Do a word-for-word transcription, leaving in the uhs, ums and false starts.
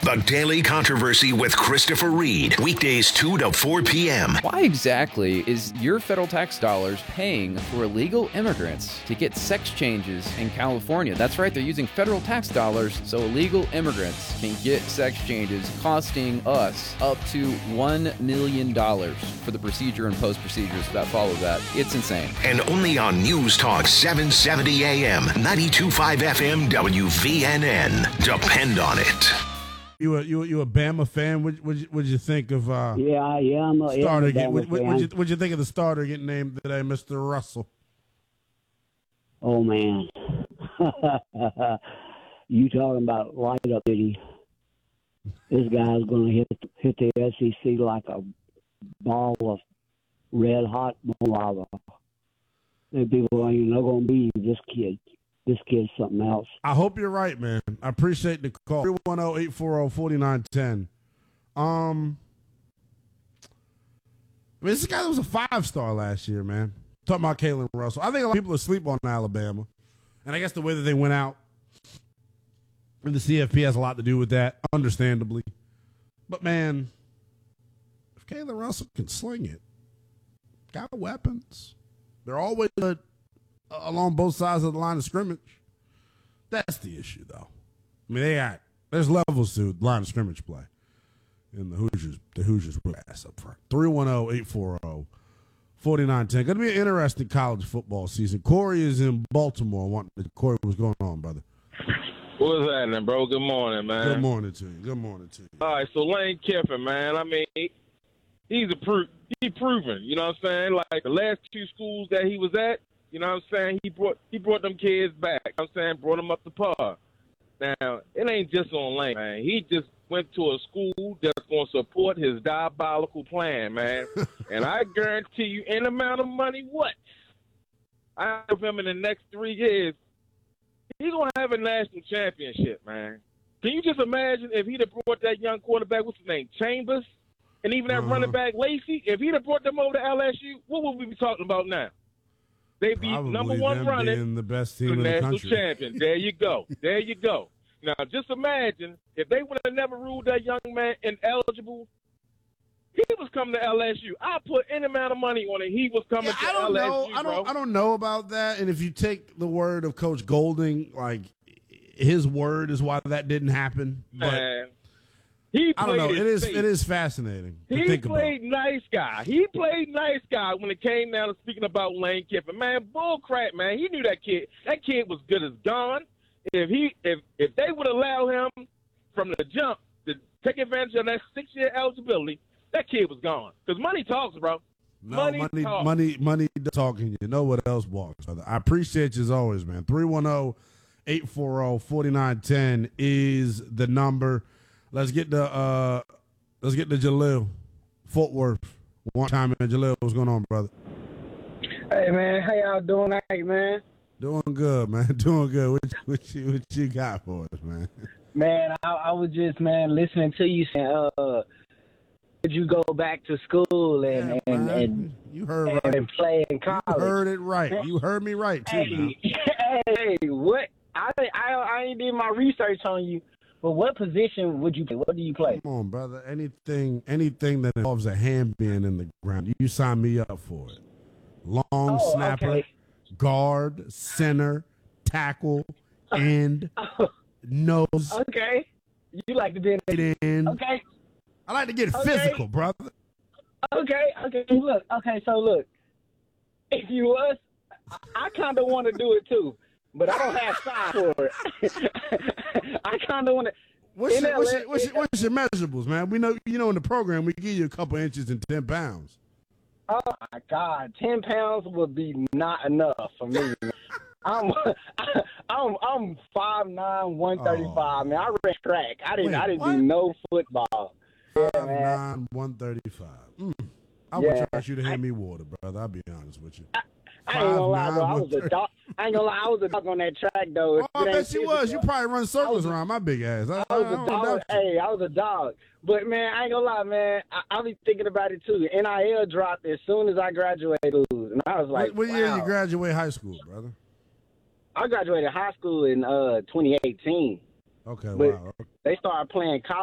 The Daily Controversy with Christopher Reed. Weekdays two to four p.m. Why exactly is your federal tax dollars paying for illegal immigrants to get sex changes in California? That's right, they're using federal tax dollars so illegal immigrants can get sex changes, costing us up to one million dollars for the procedure and post-procedures that follow that. It's insane. And only on News Talk seven seventy A M, ninety-two point five F M, W V N N. Depend on it. You a you a, you a Bama fan? What what what'd you think of uh Yeah, yeah, I'm a starter? yeah, Get, what fan. what'd you what'd you think of the starter getting named today, Mister Russell? Oh man, you talking about light up city? This guy's going to hit hit the S E C like a ball of red hot lava. The people ain't not going to believe this kid. This kid's something else. I hope you're right, man. I appreciate the call. three one zero, eight four zero, four nine one zero. Um, I mean, this guy was a five-star last year, man. Talking about Kalen Russell. I think a lot of people are asleep on Alabama. And I guess the way that they went out in the C F P has a lot to do with that, understandably. But, man, if Kalen Russell can sling it, got weapons. They're always good along both sides of the line of scrimmage. That's the issue, though. I mean, they got there's levels to line of scrimmage play, and the Hoosiers, the Hoosiers were ass up front. three one zero, eight four zero, four nine one zero. Going to be an interesting college football season. Corey is in Baltimore. Want Corey, what's going on, brother? What's happening, bro? Good morning, man. Good morning to you. Good morning to you. All right, so Lane Kiffin, man. I mean, he's a proof. He proven. You know what I'm saying? Like the last two schools that he was at. You know what I'm saying? He brought he brought them kids back. You know what I'm saying? Brought them up to par. Now, it ain't just on Lane, man. He just went to a school that's going to support his diabolical plan, man. And I guarantee you, any amount of money, what? I have him in the next three years, he's going to have a national championship, man. Can you just imagine if he'd have brought that young quarterback, what's his name, Chambers, and even that uh-huh. running back, Lacey? If he'd have brought them over to L S U, what would we be talking about now? They'd be Probably number one them running, being the best team the in the national country. champion. There you go. There you go. Now, just imagine if they would have never ruled that young man ineligible. He was coming to L S U. I put any amount of money on it. He was coming Yeah, to I don't L S U, know. bro. I don't. I don't know about that. And if you take the word of Coach Golding, like his word is why that didn't happen. But Man. He I don't know. played It is. safe. It is fascinating to He think played about. nice guy. He played nice guy when it came down to speaking about Lane Kiffin. Man, bull crap, man. He knew that kid. That kid was good as gone. If he, if if they would allow him from the jump to take advantage of that six-year eligibility, that kid was gone. Because money talks, bro. No, money, money, talks. money, money talking. You know what else walks, brother. I appreciate you as always, man. three one zero, eight four zero, four nine one zero is the number. Let's get the uh, let's get the Jalil, Fort Worth. One time in Jalil, what's going on, brother? Hey man, how y'all doing tonight, man? Doing good, man. Doing good. What, what you what you got for us, man? Man, I, I was just man listening to you saying, uh, would you go back to school and Yeah, and, man. and you heard and, right. and play in college? You heard it right. You heard me right too. Now. Hey, hey, what? I, I I ain't did my research on you, but what position would you play? What do you play? Come on, brother. Anything, anything that involves a hand being in the ground, you sign me up for it. Long Oh, snapper, okay. guard, center, tackle, end, nose, Okay, you like to be in tight end. Okay, I like to get Okay. physical, brother. okay, okay. Look, okay. So look, if you was, I, I kind of want to do it too, but I don't have size for it. I kind of want to. What's In your, L A what's, your, what's, your, what's your measurables, man? We know, you know, in the program we give you a couple inches and ten pounds. Oh my God, ten pounds would be not enough for me. I'm I'm I'm five nine, one thirty five. Man, I ran track. I didn't Wait, I didn't what? do no football. Yeah, Five man. nine, one thirty five. Mm. I Yeah. would trust you to hand me water, brother. I'll be honest with you. I ain't gonna lie, bro. I was a five nine, dog. I ain't gonna lie. I was a dog on that track though. Oh, I It ain't bet you was. You physical. probably run circles was a- around my big ass. I, I I, was I a don't dog. doubt you. Hey, I was a dog. But man, I ain't gonna lie, man. I, I be thinking about it too. N I L dropped as soon as I graduated, and I was like, what what year wow. you graduate high school, brother? I graduated high school in uh twenty eighteen. Okay, But wow. they started playing college